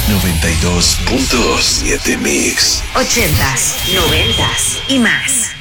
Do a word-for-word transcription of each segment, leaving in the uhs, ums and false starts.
noventa y dos punto siete Mix. Ochentas, noventas y más.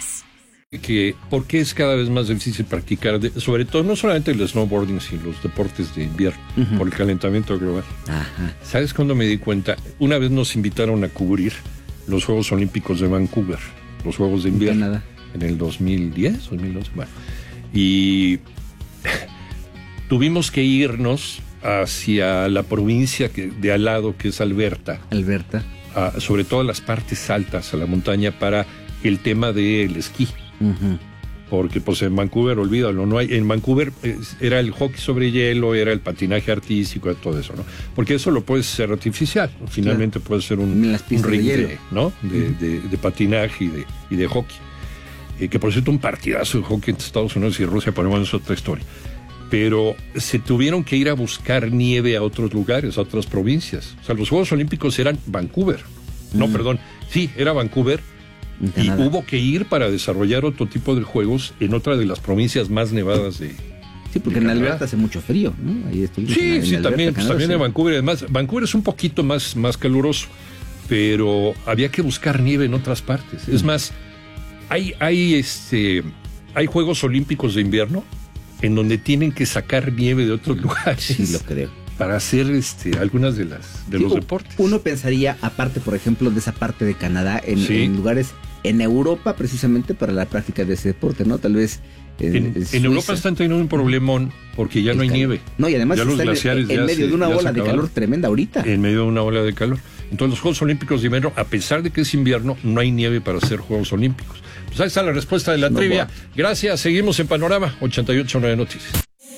Que por qué es cada vez más difícil practicar, de, sobre todo no solamente el snowboarding, sino los deportes de invierno, uh-huh. por el calentamiento global. Ajá. ¿Sabes cuándo me di cuenta? Una vez nos invitaron a cubrir los Juegos Olímpicos de Vancouver, los Juegos de invierno, Canadá. En el dos mil diez, dos mil once, bueno, y tuvimos que irnos hacia la provincia que, de al lado, que es Alberta. Alberta. A, sobre todo a las partes altas, a la montaña, para el tema del esquí. Uh-huh. Porque pues en Vancouver, olvídalo, no hay, en Vancouver eh, era el hockey sobre hielo, era el patinaje artístico, todo eso, ¿no? Porque eso lo puedes hacer artificial, finalmente claro. puede ser un, un ring de, de, ¿no? de, uh-huh. de, de patinaje y de, y de hockey. Eh, que por cierto un partidazo de hockey entre Estados Unidos y Rusia, pero bueno, es otra historia. Pero se tuvieron que ir a buscar nieve a otros lugares, a otras provincias. O sea, los Juegos Olímpicos eran Vancouver. No, uh-huh. perdón, sí, era Vancouver. Y hubo que ir para desarrollar otro tipo de juegos en otra de las provincias más nevadas de Sí, porque en Alberta hace mucho frío, ¿no? Ahí estoy sí, en, sí, en también, Alberta, pues, también en Vancouver. Además, Vancouver es un poquito más, más caluroso, pero había que buscar nieve en otras partes. Sí. Es más, hay, hay, este, hay Juegos Olímpicos de invierno en donde tienen que sacar nieve de otros lugares. Sí, lo creo. Para hacer este, algunas de las de sí, los deportes. Uno pensaría, aparte, por ejemplo, de esa parte de Canadá, en, sí. en lugares en Europa, precisamente para la práctica de ese deporte, ¿no? Tal vez. En, en, en Europa están teniendo un problemón porque ya no hay nieve. No, y además ya están los glaciares en, en medio se, de una ola de calor tremenda ahorita. En medio de una ola de calor. Entonces, los Juegos Olímpicos de invierno, a pesar de que es invierno, no hay nieve para hacer Juegos Olímpicos. Pues ahí está la respuesta de la no, trivia. Bueno. Gracias, seguimos en Panorama ochenta y ocho punto nueve Noticias.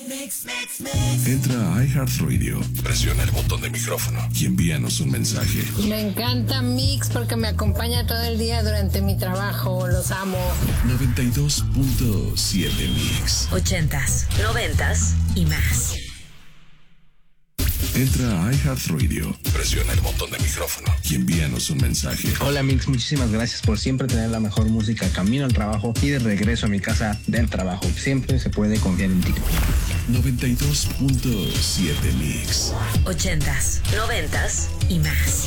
Entra a iHeartRadio, presiona el botón de micrófono y envíanos un mensaje. Me encanta Mix porque me acompaña todo el día durante mi trabajo, los amo. noventa y dos punto siete Mix. Ochentas, noventas y más. Entra a iHeartRadio, presiona el botón de micrófono y envíanos un mensaje. Hola Mix, muchísimas gracias por siempre tener la mejor música camino al trabajo y de regreso a mi casa del trabajo. Siempre se puede confiar en ti. noventa y dos punto siete Mix. Ochentas, noventas y más.